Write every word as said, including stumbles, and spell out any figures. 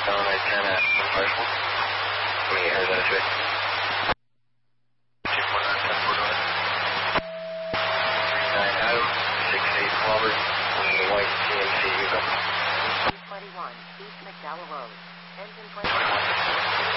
Illinois ten at Parcel. I mean, Arizona two. two four nine ten four nine. three nine out, six eight Clover, wing white C M C Yugo. twenty-one, East McDowell Road. Engine twenty-one.